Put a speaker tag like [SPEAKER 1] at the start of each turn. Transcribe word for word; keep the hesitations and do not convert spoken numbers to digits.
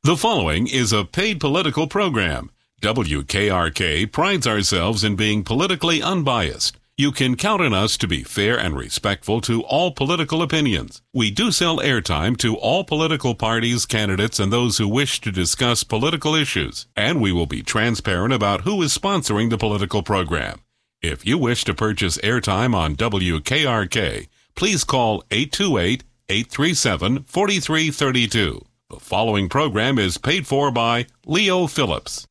[SPEAKER 1] The following is a paid political program. W K R K prides ourselves in being politically unbiased. You can count on us to be fair and respectful to all political opinions. We do sell airtime to all political parties, candidates, and those who wish to discuss political issues. And we will be transparent about who is sponsoring the political program. If you wish to purchase airtime on W K R K, please call eight two eight, eight three seven, four three three two. The following program is paid for by Leo Phillips.